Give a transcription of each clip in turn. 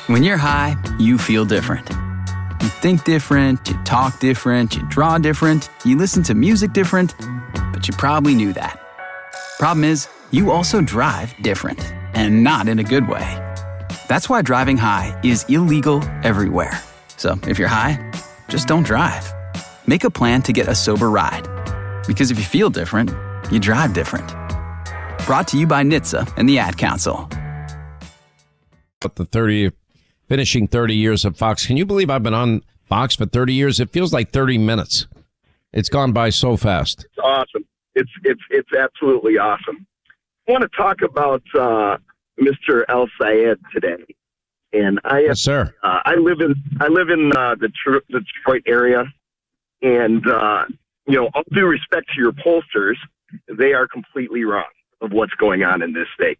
When you're high, you feel different. You think different, you talk different, you draw different, you listen to music different, but you probably knew that. Problem is, you also drive different, and not in a good way. That's why driving high is illegal everywhere. So if you're high, just don't drive. Make a plan to get a sober ride. Because if you feel different, you drive different. Brought to you by NHTSA and the Ad Council. But finishing 30 years of Fox. Can you believe I've been on Fox for 30 years? It feels like 30 minutes. It's gone by so fast. It's awesome. It's absolutely awesome. I want to talk about Mr. El-Sayed today. And yes, sir. I live in the Detroit area, and all due respect to your pollsters, they are completely wrong of what's going on in this state.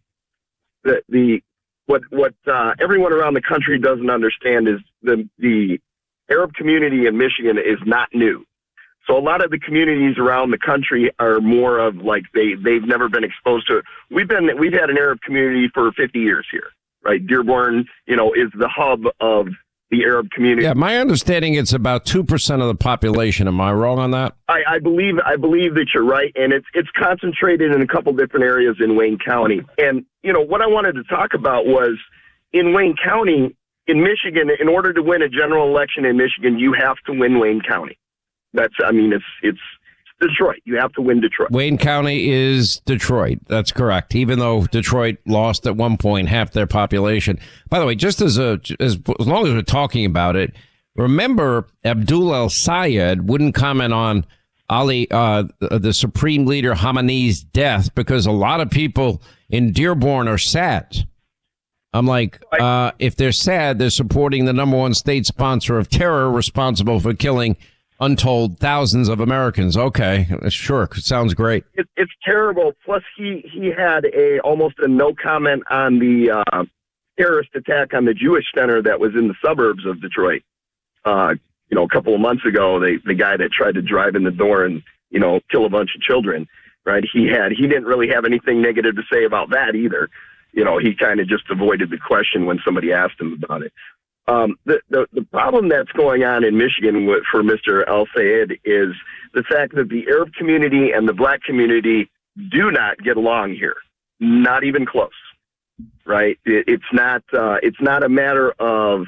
What everyone around the country doesn't understand is the Arab community in Michigan is not new. So a lot of the communities around the country are more of like they've never been exposed to it. We've had an Arab community for 50 years here, right? Dearborn, is the hub of the Arab community. Yeah, my understanding it's about 2% of the population. Am I wrong on that? I believe that you're right, and it's concentrated in a couple different areas in Wayne County. And what I wanted to talk about was in Wayne County, in Michigan. In order to win a general election in Michigan, you have to win Wayne County. It's Detroit. You have to win Detroit. Wayne County is Detroit. That's correct. Even though Detroit lost at one point half their population. By the way, just as long as we're talking about it, remember Abdul El-Sayed wouldn't comment on the Supreme Leader Khamenei's death because a lot of people in Dearborn are sad. I'm like, if they're sad, they're supporting the number one state sponsor of terror responsible for killing untold thousands of Americans. Okay, sure, sounds great. It's terrible. Plus, he had almost a no comment on the terrorist attack on the Jewish center that was in the suburbs of Detroit. A couple of months ago, the guy that tried to drive in the door and kill a bunch of children. Right? He didn't really have anything negative to say about that either. He kind of just avoided the question when somebody asked him about it. The problem that's going on in Michigan for Mr. El-Sayed is the fact that the Arab community and the black community do not get along here, not even close. Right? It's not a matter of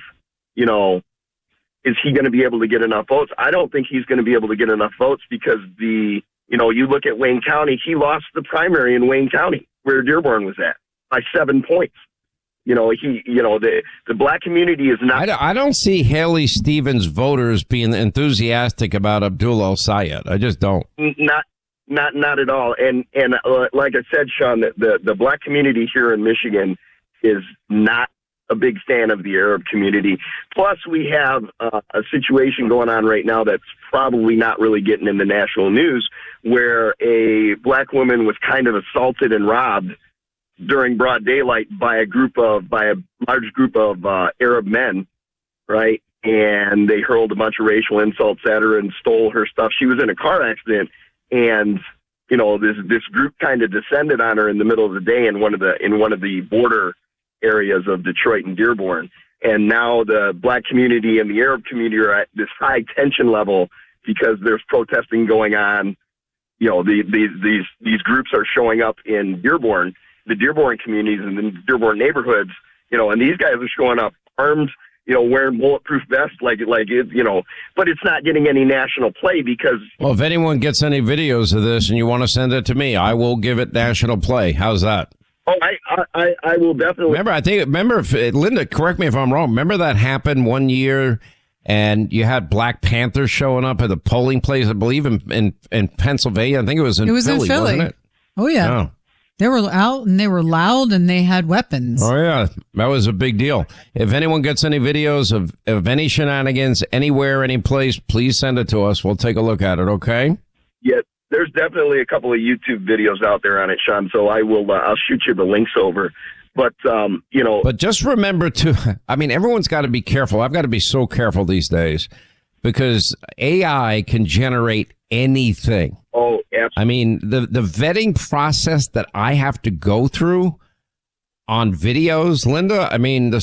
is he going to be able to get enough votes? I don't think he's going to be able to get enough votes because you look at Wayne County, he lost the primary in Wayne County where Dearborn was at by 7 points. The black community is not. I don't see Haley Stevens voters being enthusiastic about Abdul El-Sayed. I just don't. Not at all. And like I said, Sean, the black community here in Michigan is not a big fan of the Arab community. Plus, we have a situation going on right now that's probably not really getting in the national news, where a black woman was kind of assaulted and robbed during broad daylight by a large group of Arab men, right? And they hurled a bunch of racial insults at her and stole her stuff. She was in a car accident, and this group kind of descended on her in the middle of the day in one of the border areas of Detroit and Dearborn. And now the black community and the Arab community are at this high tension level because there's protesting going on. These groups are showing up in Dearborn, the Dearborn communities and the Dearborn neighborhoods, and these guys are showing up armed, wearing bulletproof vests, but it's not getting any national play because. Well, if anyone gets any videos of this and you want to send it to me, I will give it national play. How's that? Oh, I will definitely. Remember, Linda, correct me if I'm wrong. Remember that happened one year and you had Black Panthers showing up at the polling place, I believe in Pennsylvania. I think it was in Philly, wasn't it? Oh, yeah. Oh. They were out and they were loud and they had weapons. Oh, yeah. That was a big deal. If anyone gets any videos of any shenanigans anywhere, any place, please send it to us. We'll take a look at it, okay? Yeah, there's definitely a couple of YouTube videos out there on it, Sean, so I'll shoot you the links over. But, But just remember everyone's got to be careful. I've got to be so careful these days because AI can generate anything. Oh, absolutely. I mean, the vetting process that I have to go through on videos, Linda, the